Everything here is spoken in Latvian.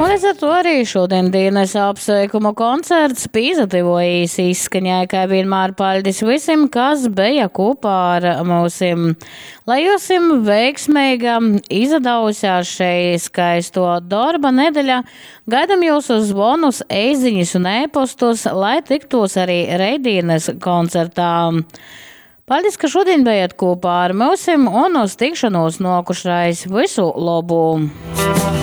Līdz ar to arī šodien dienas apsveikumu koncerts pīzativojas izskaņai, kā vienmēr paļdis visiem, kas bija kopā ar mūsim. Lai jūsim veiksmīga izdausies šai skaisto darba nedeļa, gaidam jūsu zvonus, eiziņas un ēpostus, lai tiktos arī reidienes koncertā. Paldies, ka šodien bijat kopā ar mūsim un uz tikšanos nokušais. Visu labu!